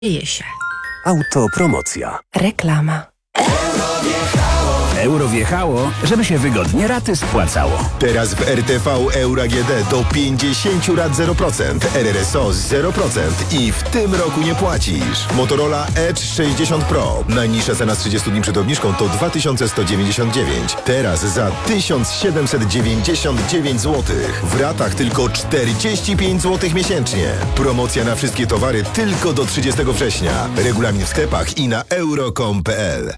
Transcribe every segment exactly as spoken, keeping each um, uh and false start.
Dzieje się. Autopromocja. Reklama. Euro wjechało, żeby się wygodnie raty spłacało. Teraz w R T V Euro A G D do pięćdziesiąt rat zero procent, R R S O zero procent i w tym roku nie płacisz. Motorola Edge sześćdziesiąt Pro. Najniższa cena z trzydziestu dni przed obniżką to dwa tysiące sto dziewięćdziesiąt dziewięć. Teraz za tysiąc siedemset dziewięćdziesiąt dziewięć złotych. W ratach tylko czterdzieści pięć złotych miesięcznie. Promocja na wszystkie towary tylko do trzydziestego września. Regulamin w sklepach i na euro kropka com kropka p l.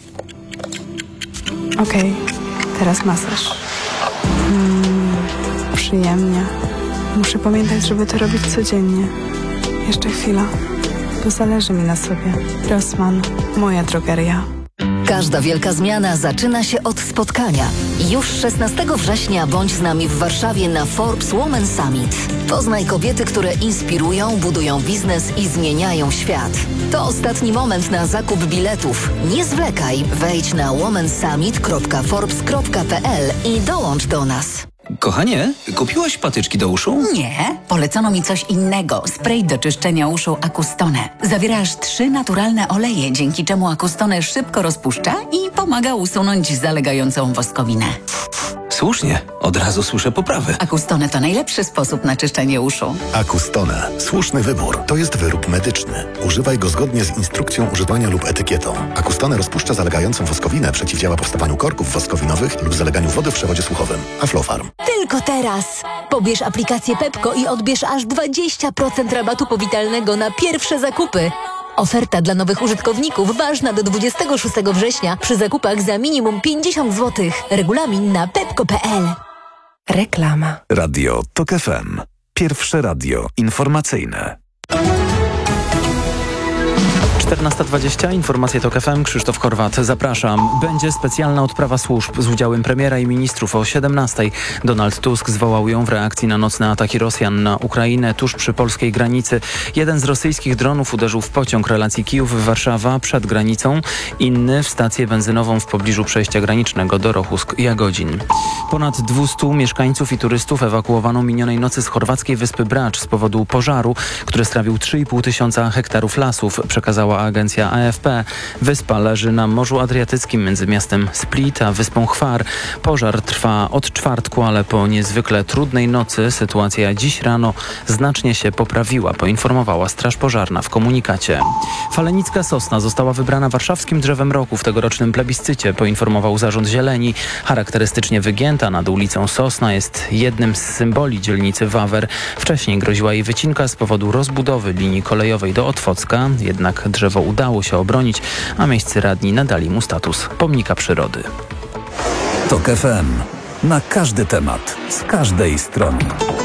Okej, okay, teraz masaż. Hmm, przyjemnie. Muszę pamiętać, żeby to robić codziennie. Jeszcze chwila, bo zależy mi na sobie. Rossmann, moja drogeria. Każda wielka zmiana zaczyna się od spotkania. Już szesnastego września bądź z nami w Warszawie na Forbes Women Summit. Poznaj kobiety, które inspirują, budują biznes i zmieniają świat. To ostatni moment na zakup biletów. Nie zwlekaj, wejdź na womensummit kropka forbes kropka p l i dołącz do nas. Kochanie, kupiłaś patyczki do uszu? Nie, polecono mi coś innego. Spray do czyszczenia uszu Acustone. Zawiera aż trzy naturalne oleje, dzięki czemu Acustone szybko rozpuszcza i pomaga usunąć zalegającą woskowinę. Słusznie, od razu słyszę poprawę. Acustone to najlepszy sposób na czyszczenie uszu. Acustone. Słuszny wybór. To jest wyrób medyczny. Używaj go zgodnie z instrukcją używania lub etykietą. Acustone rozpuszcza zalegającą woskowinę, przeciwdziała powstawaniu korków woskowinowych lub zaleganiu wody w przewodzie słuchowym. Aflofarm. Tylko teraz! Pobierz aplikację Pepko i odbierz aż dwadzieścia procent rabatu powitalnego na pierwsze zakupy. Oferta dla nowych użytkowników ważna do dwudziestego szóstego września przy zakupach za minimum pięćdziesiąt złotych. Regulamin na pepko kropka p l. Reklama. Radio Tok F M. Pierwsze radio informacyjne. czternasta dwadzieścia, informacje Tok F M, Krzysztof Horwat, zapraszam. Będzie specjalna odprawa służb z udziałem premiera i ministrów o siedemnastej. Donald Tusk zwołał ją w reakcji na nocne ataki Rosjan na Ukrainę tuż przy polskiej granicy. Jeden z rosyjskich dronów uderzył w pociąg relacji Kijów-Warszawa przed granicą, inny w stację benzynową w pobliżu przejścia granicznego do Rochusk-Jagodzin. Ponad dwustu mieszkańców i turystów ewakuowano minionej nocy z chorwackiej wyspy Brač z powodu pożaru, który strawił trzy i pół tysiąca hektarów lasów, przekazała agencja A F P. Wyspa leży na Morzu Adriatyckim między miastem Split a wyspą Hvar. Pożar trwa od czwartku, ale po niezwykle trudnej nocy sytuacja dziś rano znacznie się poprawiła, poinformowała Straż Pożarna w komunikacie. Falenicka sosna została wybrana warszawskim drzewem roku w tegorocznym plebiscycie, poinformował Zarząd Zieleni. Charakterystycznie wygięta nad ulicą Sosna jest jednym z symboli dzielnicy Wawer. Wcześniej groziła jej wycinka z powodu rozbudowy linii kolejowej do Otwocka, jednak drzewo udało się obronić, a miejscy radni nadali mu status pomnika przyrody. Tok F M. Na każdy temat, z każdej strony.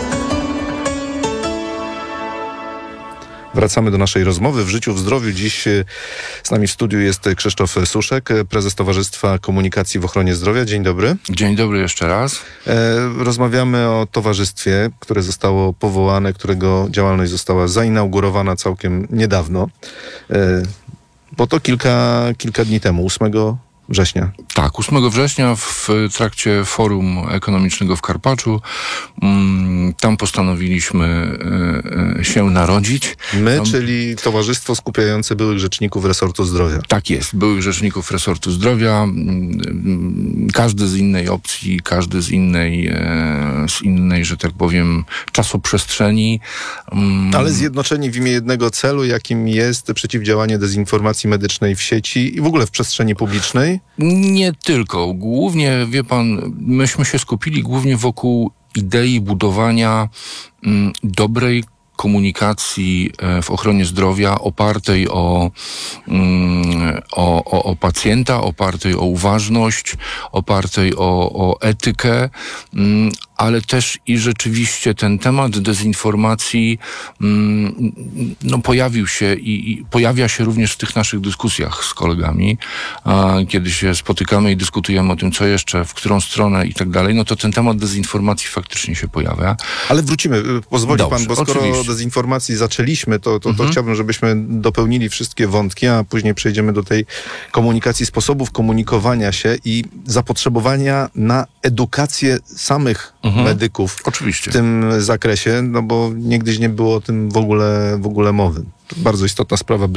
Wracamy do naszej rozmowy w Życiu w Zdrowiu. Dziś z nami w studiu jest Krzysztof Suszek, prezes Towarzystwa Komunikacji w Ochronie Zdrowia. Dzień dobry. Dzień dobry jeszcze raz. E, rozmawiamy o towarzystwie, które zostało powołane, którego działalność została zainaugurowana całkiem niedawno, e, bo to kilka, kilka dni temu, ósmego września. Tak, ósmego września w trakcie Forum Ekonomicznego w Karpaczu. Tam postanowiliśmy się narodzić. My, tam... czyli towarzystwo skupiające byłych rzeczników resortu zdrowia. Tak jest, byłych rzeczników resortu zdrowia. Każdy z innej opcji, każdy z innej, z innej, że tak powiem, czasoprzestrzeni. Ale zjednoczeni w imię jednego celu, jakim jest przeciwdziałanie dezinformacji medycznej w sieci i w ogóle w przestrzeni publicznej. Nie tylko. Głównie, wie pan, myśmy się skupili głównie wokół idei budowania mm, dobrej komunikacji w ochronie zdrowia opartej o, mm, o, o, o pacjenta, opartej o uważność, opartej o, o etykę, mm, ale też i rzeczywiście ten temat dezinformacji mm, no, pojawił się i, i pojawia się również w tych naszych dyskusjach z kolegami, a, kiedy się spotykamy i dyskutujemy o tym, co jeszcze, w którą stronę i tak dalej, no to ten temat dezinformacji faktycznie się pojawia. Ale wrócimy, pozwoli Dobrze, pan, bo skoro oczywiście. o dezinformacji zaczęliśmy, to, to, to mhm. chciałbym, żebyśmy dopełnili wszystkie wątki, a później przejdziemy do tej komunikacji, sposobów komunikowania się i zapotrzebowania na edukację samych Mhm. medyków Oczywiście. w tym zakresie, no bo niegdyś nie było o tym w ogóle, w ogóle mowy. To bardzo istotna sprawa, by